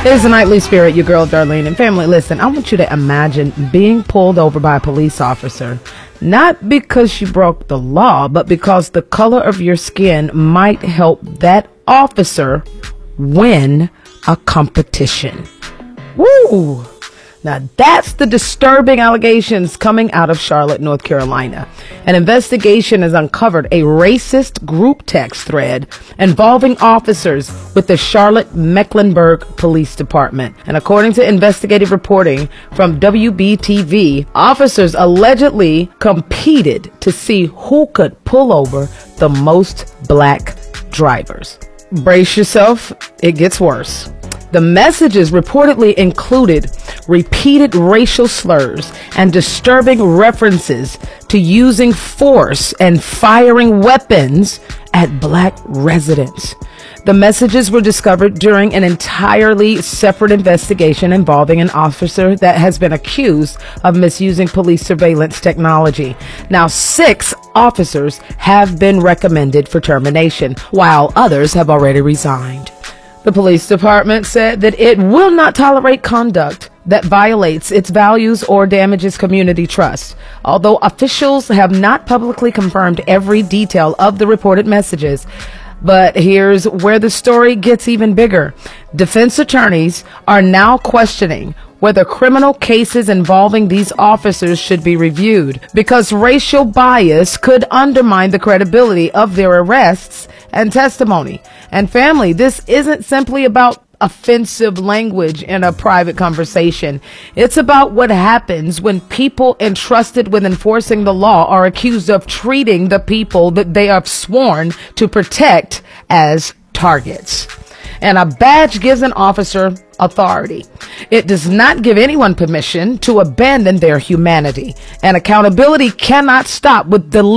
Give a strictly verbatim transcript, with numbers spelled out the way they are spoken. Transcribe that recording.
It's the Nightly Spirit, your girl Darlene. And family, listen, I want you to imagine being pulled over by a police officer, not because you broke the law, but because the color of your skin might help that officer win a competition. Woo! Now that's the disturbing allegations coming out of Charlotte, North Carolina. An investigation has uncovered a racist group text thread involving officers with the Charlotte Mecklenburg Police Department. And according to investigative reporting from W B T V, officers allegedly competed to see who could pull over the most black drivers. Brace yourself, it gets worse. The messages reportedly included repeated racial slurs and disturbing references to using force and firing weapons at black residents. The messages were discovered during an entirely separate investigation involving an officer that has been accused of misusing police surveillance technology. Now, six officers have been recommended for termination, while others have already resigned. The police department said that it will not tolerate conduct that violates its values or damages community trust. Although officials have not publicly confirmed every detail of the reported messages, but here's where the story gets even bigger. Defense attorneys are now questioning whether criminal cases involving these officers should be reviewed, because racial bias could undermine the credibility of their arrests and testimony. And family, this isn't simply about offensive language in a private conversation. It's about what happens when people entrusted with enforcing the law are accused of treating the people that they have sworn to protect as targets. And a badge gives an officer authority. It does not give anyone permission to abandon their humanity. And accountability cannot stop with the